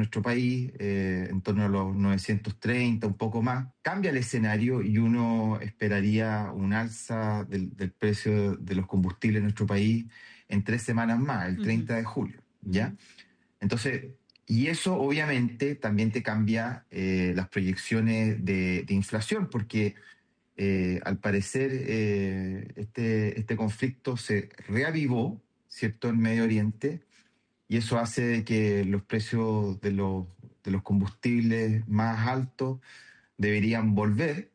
nuestro país, en torno a los 930, un poco más. Cambia el escenario y uno esperaría un alza del precio de los combustibles en nuestro país en 3 semanas más, el 30 de julio, ¿ya? Entonces, y eso obviamente también te cambia las proyecciones de inflación, porque al parecer este conflicto se reavivó, ¿cierto?, en Medio Oriente, y eso hace que los precios de los combustibles más altos deberían volver.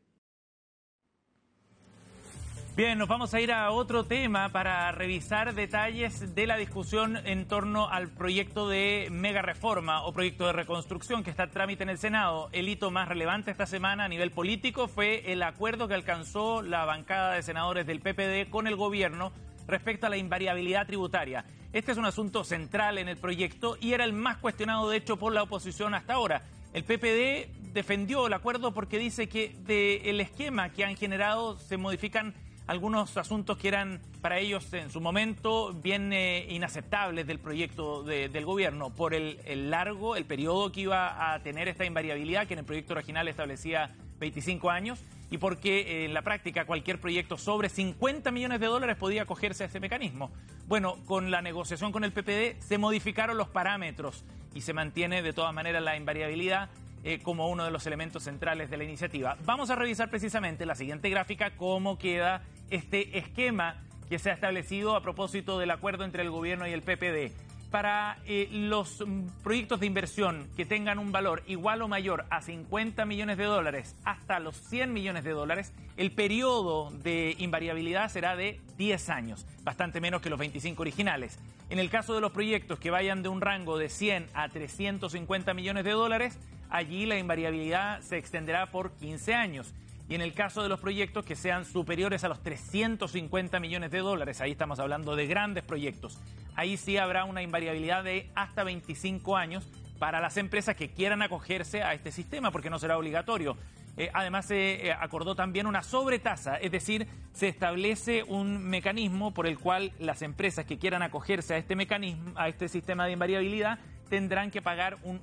Bien, nos vamos a ir a otro tema para revisar detalles de la discusión en torno al proyecto de mega reforma o proyecto de reconstrucción que está en trámite en el Senado. El hito más relevante esta semana a nivel político fue el acuerdo que alcanzó la bancada de senadores del PPD con el gobierno respecto a la invariabilidad tributaria. Este es un asunto central en el proyecto y era el más cuestionado, de hecho, por la oposición hasta ahora. El PPD defendió el acuerdo porque dice que del esquema que han generado se modifican algunos asuntos que eran para ellos en su momento bien inaceptables del proyecto del gobierno por el periodo que iba a tener esta invariabilidad, que en el proyecto original establecía 25 años, y porque en la práctica cualquier proyecto sobre 50 millones de dólares podía acogerse a ese mecanismo. Bueno, con la negociación con el PPD se modificaron los parámetros y se mantiene de todas maneras la invariabilidad como uno de los elementos centrales de la iniciativa. Vamos a revisar precisamente la siguiente gráfica cómo queda este esquema que se ha establecido a propósito del acuerdo entre el gobierno y el PPD. Para los proyectos de inversión que tengan un valor igual o mayor a 50 millones de dólares hasta los 100 millones de dólares, el periodo de invariabilidad será de 10 años, bastante menos que los 25 originales. En el caso de los proyectos que vayan de un rango de 100 a 350 millones de dólares, allí la invariabilidad se extenderá por 15 años. Y en el caso de los proyectos que sean superiores a los 350 millones de dólares, ahí estamos hablando de grandes proyectos, ahí sí habrá una invariabilidad de hasta 25 años para las empresas que quieran acogerse a este sistema, porque no será obligatorio. Además, se acordó también una sobretasa, es decir, se establece un mecanismo por el cual las empresas que quieran acogerse a este mecanismo, a este sistema de invariabilidad, tendrán que pagar un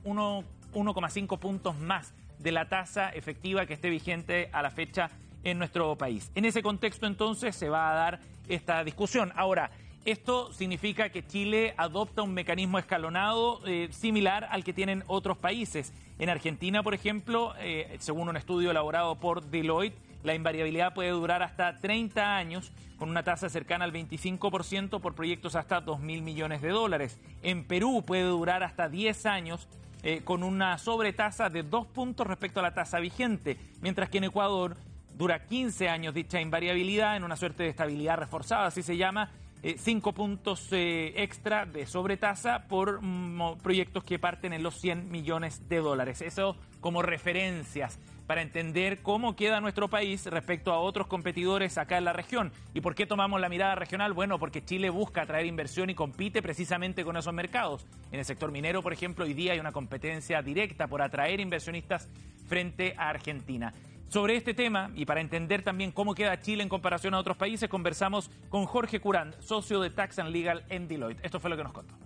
1,5 puntos más de la tasa efectiva que esté vigente a la fecha en nuestro país. En ese contexto, entonces, se va a dar esta discusión. Ahora, esto significa que Chile adopta un mecanismo escalonado similar al que tienen otros países. En Argentina, por ejemplo, según un estudio elaborado por Deloitte, la invariabilidad puede durar hasta 30 años con una tasa cercana al 25% por proyectos hasta 2.000 millones de dólares. En Perú puede durar hasta 10 años con una sobretasa de 2 puntos respecto a la tasa vigente, mientras que en Ecuador dura 15 años dicha invariabilidad en una suerte de estabilidad reforzada, así se llama, 5 puntos extra de sobretasa por proyectos que parten en los 100 millones de dólares. Eso como referencias para entender cómo queda nuestro país respecto a otros competidores acá en la región. ¿Y por qué tomamos la mirada regional? Bueno, porque Chile busca atraer inversión y compite precisamente con esos mercados. En el sector minero, por ejemplo, hoy día hay una competencia directa por atraer inversionistas frente a Argentina. Sobre este tema, y para entender también cómo queda Chile en comparación a otros países, conversamos con Jorge Curán, socio de Tax and Legal en Deloitte. Esto fue lo que nos contó.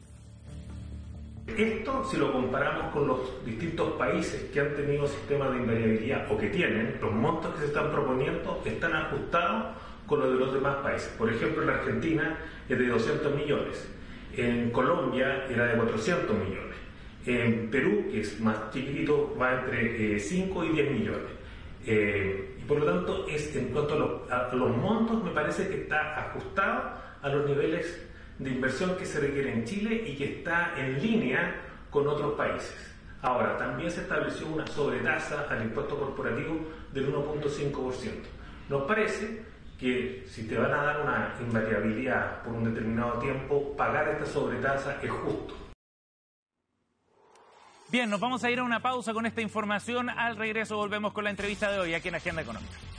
Esto, si lo comparamos con los distintos países que han tenido sistemas de invariabilidad o que tienen, los montos que se están proponiendo están ajustados con los de los demás países. Por ejemplo, en Argentina es de 200 millones, en Colombia era de 400 millones, en Perú, que es más chiquitito, va entre 5 y 10 millones. Y por lo tanto, en cuanto a los montos, me parece que está ajustado a los niveles de inversión que se requiere en Chile y que está en línea con otros países. Ahora, también se estableció una sobretasa al impuesto corporativo del 1,5%. Nos parece que si te van a dar una invariabilidad por un determinado tiempo, pagar esta sobretasa es justo. Bien, nos vamos a ir a una pausa con esta información. Al regreso volvemos con la entrevista de hoy aquí en Agenda Económica.